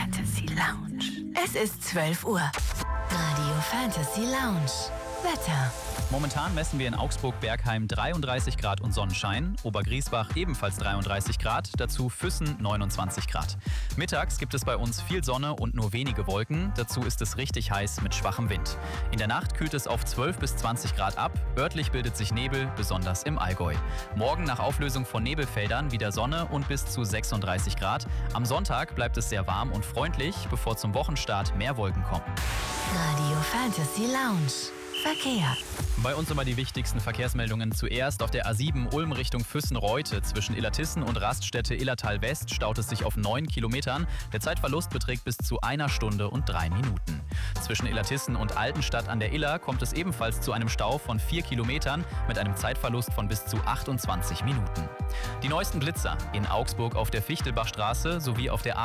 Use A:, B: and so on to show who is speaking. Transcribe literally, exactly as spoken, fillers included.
A: Fantasy Lounge. Es ist zwölf Uhr. Radio Fantasy Lounge. Wetter.
B: Momentan messen wir in Augsburg-Bergheim dreiunddreißig Grad und Sonnenschein, Obergriesbach ebenfalls dreiunddreißig Grad, dazu Füssen neunundzwanzig Grad. Mittags gibt es bei uns viel Sonne und nur wenige Wolken, dazu ist es richtig heiß mit schwachem Wind. In der Nacht kühlt es auf zwölf bis zwanzig Grad ab, örtlich bildet sich Nebel, besonders im Allgäu. Morgen nach Auflösung von Nebelfeldern wieder Sonne und bis zu sechsunddreißig Grad. Am Sonntag bleibt es sehr warm und freundlich, bevor zum Wochenstart mehr Wolken kommen.
A: Radio Fantasy Lounge. Verkehr.
B: Bei uns immer die wichtigsten Verkehrsmeldungen. Zuerst auf der A sieben Ulm Richtung Füssen-Reute. Zwischen Illertissen und Raststätte Illertal West staut es sich auf neun Kilometern. Der Zeitverlust beträgt bis zu einer Stunde und drei Minuten. Zwischen Illertissen und Altenstadt an der Iller kommt es ebenfalls zu einem Stau von vier Kilometern mit einem Zeitverlust von bis zu achtundzwanzig Minuten. Die neuesten Blitzer in Augsburg auf der Fichtelbachstraße sowie auf der